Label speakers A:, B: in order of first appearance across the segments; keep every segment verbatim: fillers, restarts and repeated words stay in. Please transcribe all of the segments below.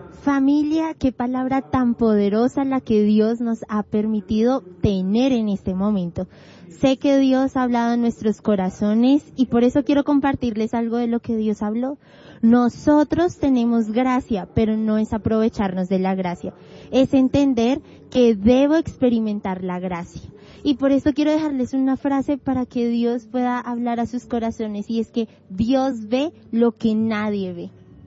A: Familia, qué palabra tan poderosa la que Dios nos ha permitido tener en este momento. Sé que Dios ha hablado en nuestros corazones y por eso quiero compartirles algo de lo que Dios habló. Nosotros tenemos gracia, pero no es aprovecharnos de la gracia. Es entender que debo experimentar la gracia. Y por eso quiero dejarles una frase para que Dios pueda hablar a sus corazones, y es que Dios ve lo que nadie ve.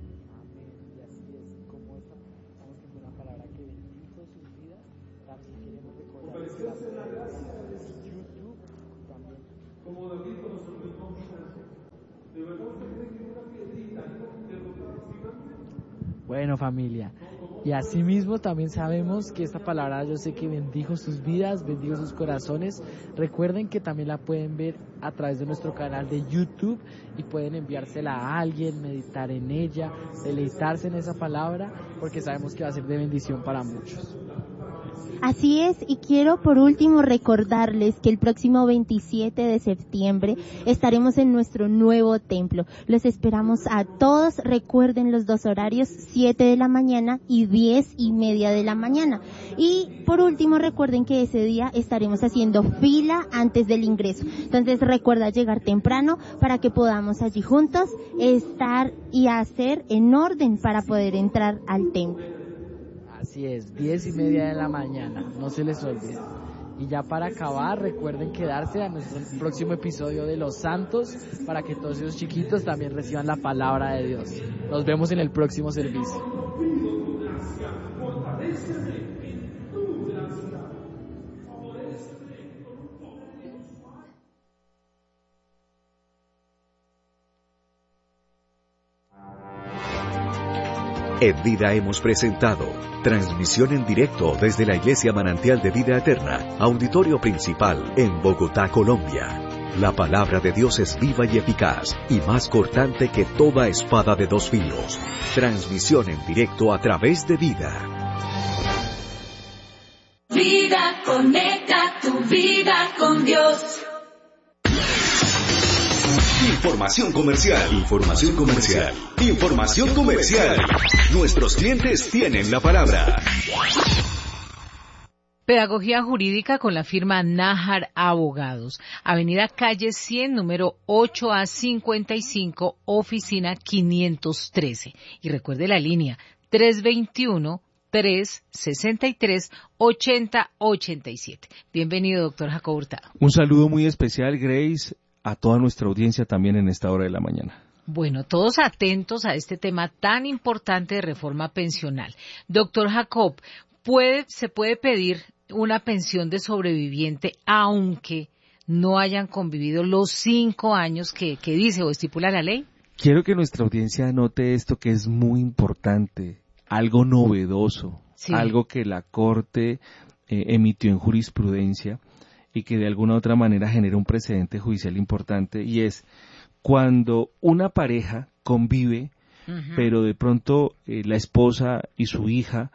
B: Bueno, familia, y asimismo también sabemos que esta palabra yo sé que bendijo sus vidas, bendijo sus corazones. Recuerden que también la pueden ver a través de nuestro canal de YouTube y pueden enviársela a alguien, meditar en ella, deleitarse en esa palabra, porque sabemos que va a ser de bendición para muchos.
A: Así es, y quiero por último recordarles que el próximo veintisiete de septiembre estaremos en nuestro nuevo templo. Los esperamos a todos. Recuerden los dos horarios, siete de la mañana y diez y media de la mañana. Y por último recuerden que ese día estaremos haciendo fila antes del ingreso. Entonces recuerda llegar temprano para que podamos allí juntos estar y hacer en orden para poder entrar al templo.
B: Así es, diez y media de la mañana, no se les olvide. Y ya para acabar, recuerden quedarse a nuestro próximo episodio de Los Santos para que todos esos chiquitos también reciban la palabra de Dios. Nos vemos en el próximo servicio.
C: En Vida hemos presentado transmisión en directo desde la Iglesia Manantial de Vida Eterna, auditorio principal en Bogotá, Colombia. La palabra de Dios es viva y eficaz y más cortante que toda espada de dos filos. Transmisión en directo a través de Vida.
D: Vida, conecta tu vida con Dios.
C: Información comercial. Información comercial. Información comercial. Nuestros clientes tienen la palabra.
E: Pedagogía jurídica con la firma Nájar Abogados. Avenida Calle cien, número ocho A cincuenta y cinco, oficina quinientos trece. Y recuerde la línea tres veintiuno, tres sesenta y tres, ochenta ochenta y siete. Bienvenido, doctor Jacob Hurtado.
F: Un saludo muy especial, Grace, a toda nuestra audiencia también en esta hora de la mañana.
E: Bueno, todos atentos a este tema tan importante de reforma pensional. Doctor Jacob, ¿puede, ¿se puede pedir una pensión de sobreviviente aunque no hayan convivido los cinco años que, que dice o estipula la ley?
F: Quiero que nuestra audiencia note esto que es muy importante, algo novedoso, sí. Algo que la Corte eh, emitió en jurisprudencia y que de alguna u otra manera genera un precedente judicial importante, y es cuando una pareja convive, uh-huh. pero de pronto eh, la esposa y su hija,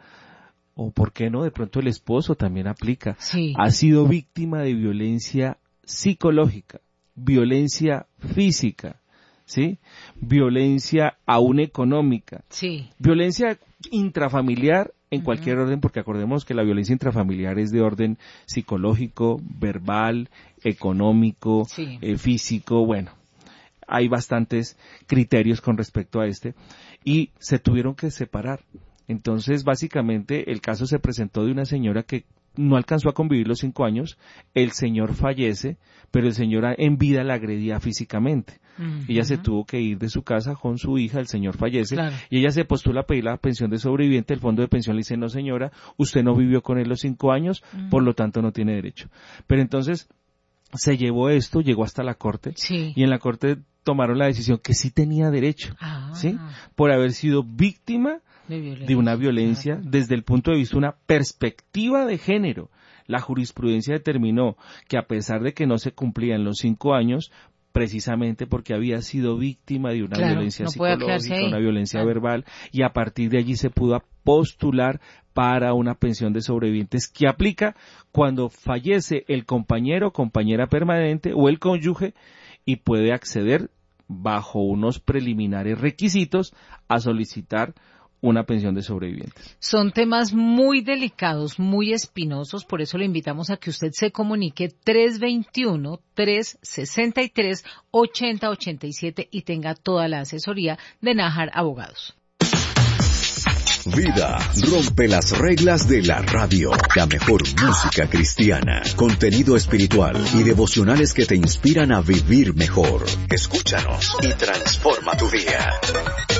F: o por qué no, de pronto el esposo también aplica,
E: sí.
F: ha sido víctima de violencia psicológica, violencia física, ¿sí? Violencia aún económica,
E: sí.
F: Violencia intrafamiliar en uh-huh. cualquier orden, porque acordemos que la violencia intrafamiliar es de orden psicológico, verbal, económico,
E: sí.
F: eh, físico, bueno, hay bastantes criterios con respecto a este, y se tuvieron que separar. Entonces, básicamente, el caso se presentó de una señora que no alcanzó a convivir los cinco años, el señor fallece, pero el señor en vida la agredía físicamente. Uh-huh. Ella se tuvo que ir de su casa con su hija, el señor fallece,
E: claro.
F: y ella se postula a pedir la pensión de sobreviviente. El fondo de pensión le dice: no señora, usted no vivió con él los cinco años, uh-huh. por lo tanto no tiene derecho. Pero entonces se llevó esto, llegó hasta la Corte,
E: sí.
F: y en la Corte tomaron la decisión que sí tenía derecho,
E: ah.
F: ¿sí? Por haber sido víctima
E: de,
F: de una violencia, claro. desde el punto de vista de una perspectiva de género. La jurisprudencia determinó que a pesar de que no se cumplían los cinco años, precisamente porque había sido víctima de una
E: claro,
F: violencia
E: no
F: psicológica, una violencia
E: claro.
F: verbal, y a partir de allí se pudo postular para una pensión de sobrevivientes que aplica cuando fallece el compañero o compañera permanente o el cónyuge, y puede acceder bajo unos preliminares requisitos a solicitar una pensión de sobrevivientes.
E: Son temas muy delicados, muy espinosos, por eso le invitamos a que usted se comunique tres veintiuno, trescientos sesenta y tres, ochenta ochenta y siete y tenga toda la asesoría de Nájar Abogados.
C: Vida rompe las reglas de la radio. La mejor música cristiana, contenido espiritual y devocionales que te inspiran a vivir mejor. Escúchanos y transforma tu día.